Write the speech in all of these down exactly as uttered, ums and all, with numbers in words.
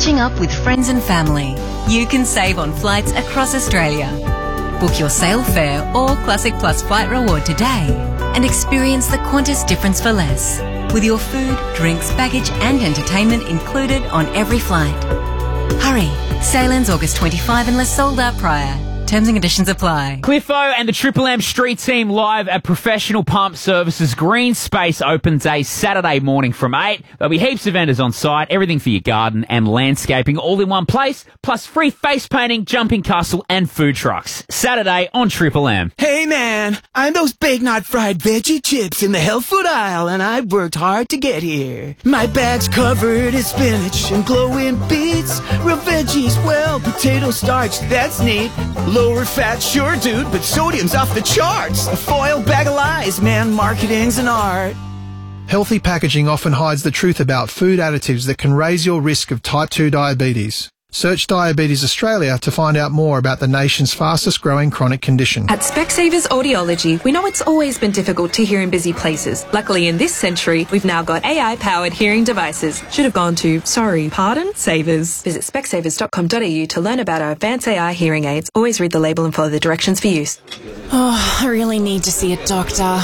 catching up with friends and family. You can save on flights across Australia. Book your Sail Fare or Classic Plus flight reward today and experience the Qantas difference for less, with your food, drinks, baggage and entertainment included on every flight. Hurry, sail ends August twenty-fifth unless sold out prior. Terms and conditions apply. Cliffo and the Triple M Street Team live at Professional Pump Services. Green Space opens a Saturday morning from eight. There'll be heaps of vendors on site, everything for your garden and landscaping all in one place, plus free face painting, jumping castle and food trucks. Saturday on Triple M. Hey man, I'm those Big Knot fried veggie chips in the health food aisle and I've worked hard to get here. My bag's covered in spinach and glowing beets, real veggies, well, potato starch, that's neat. Lower fat, sure dude, but sodium's off the charts. A foil bag of lies, man, marketing's an art. Healthy packaging often hides the truth about food additives that can raise your risk of type two diabetes. Search Diabetes Australia to find out more about the nation's fastest growing chronic condition. At Specsavers Audiology, we know it's always been difficult to hear in busy places. Luckily, in this century, we've now got A I-powered hearing devices. Should have gone to, sorry, pardon, Savers. Visit specsavers dot com dot a u to learn about our advanced A I hearing aids. Always read the label and follow the directions for use. Oh, I really need to see a doctor.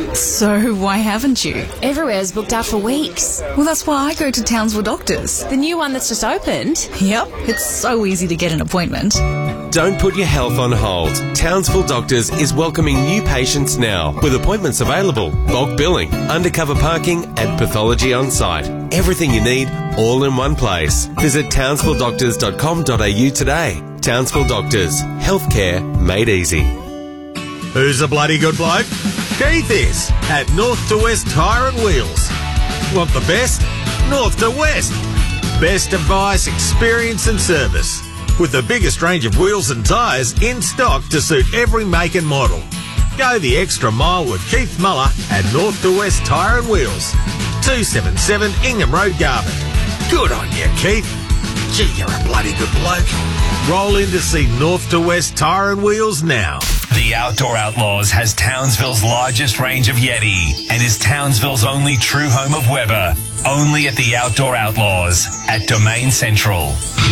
So, why haven't you? Everywhere's booked out for weeks. Well, that's why I go to Townsville Doctors. The new one that's just opened? Yep, it's so easy to get an appointment. Don't put your health on hold. Townsville Doctors is welcoming new patients now, with appointments available, bulk billing, undercover parking and pathology on site. Everything you need, all in one place. Visit townsville doctors dot com dot a u today. Townsville Doctors. Healthcare made easy. Who's a bloody good bloke? Keith is, at North to West Tyre and Wheels. Want the best? North to West. Best advice, experience and service. With the biggest range of wheels and tyres in stock to suit every make and model. Go the extra mile with Keith Muller at North to West Tyre and Wheels. two seventy-seven Ingham Road, Garvin. Good on you, Keith. Gee, you're a bloody good bloke. Roll in to see North to West Tyre and Wheels now. The Outdoor Outlaws has Townsville's largest range of Yeti and is Townsville's only true home of Weber. Only at the Outdoor Outlaws at Domain Central.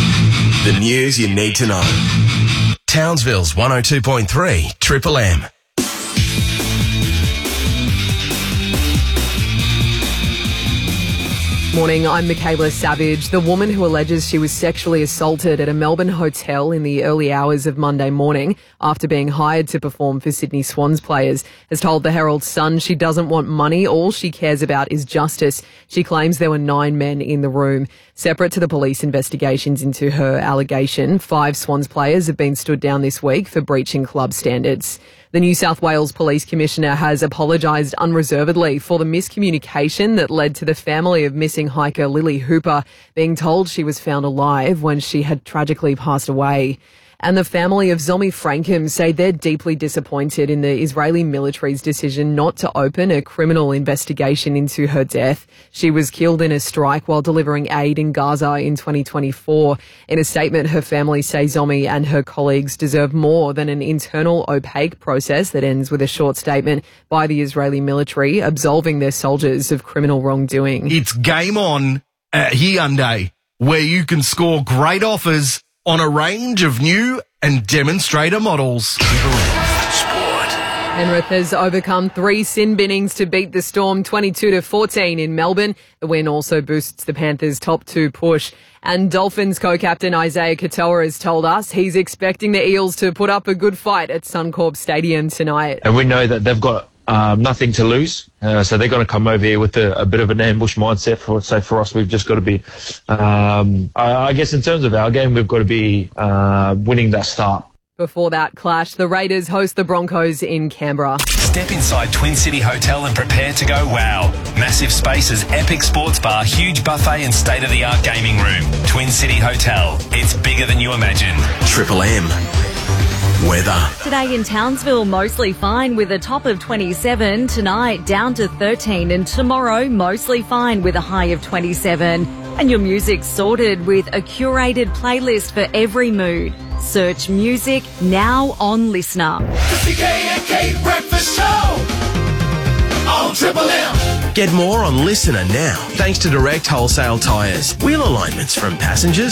The news you need to know. Townsville's one oh two point three Triple M. Morning, I'm Michaela Savage. The woman who alleges she was sexually assaulted at a Melbourne hotel in the early hours of Monday morning after being hired to perform for Sydney Swans players has told the Herald Sun she doesn't want money. All she cares about is justice. She claims there were nine men in the room. Separate to the police investigations into her allegation, five Swans players have been stood down this week for breaching club standards. The New South Wales Police Commissioner has apologised unreservedly for the miscommunication that led to the family of missing hiker Lily Hooper being told she was found alive when she had tragically passed away. And the family of Zomi Frankham say they're deeply disappointed in the Israeli military's decision not to open a criminal investigation into her death. She was killed in a strike while delivering aid in Gaza in twenty twenty-four. In a statement, her family say Zomi and her colleagues deserve more than an internal opaque process that ends with a short statement by the Israeli military absolving their soldiers of criminal wrongdoing. It's game on at Hyundai, where you can score great offers on a range of new and demonstrator models. Penrith has overcome three sin binnings to beat the Storm twenty-two to fourteen in Melbourne. The win also boosts the Panthers' top two push. And Dolphins co-captain Isaiah Katoa has told us he's expecting the Eels to put up a good fight at Suncorp Stadium tonight. And we know that they've got Um, nothing to lose, uh, so they're going to come over here with a, a bit of an ambush mindset. For so for us, we've just got to be, um, I, I guess in terms of our game, we've got to be uh, winning that start. Before that clash, the Raiders host the Broncos in Canberra. Step inside Twin City Hotel and prepare to go wow. Massive spaces, epic sports bar, huge buffet and state-of-the-art gaming room. Twin City Hotel. It's bigger than you imagine. Triple M. Weather. Today in Townsville, mostly fine with a top of twenty-seven. Tonight, down to thirteen. And tomorrow, mostly fine with a high of twenty-seven. And your music's sorted with a curated playlist for every mood. Search music now on Listener. The C K and K Breakfast Show on Triple M. Get more on Listener now, thanks to Direct Wholesale Tyres. Wheel alignments from passengers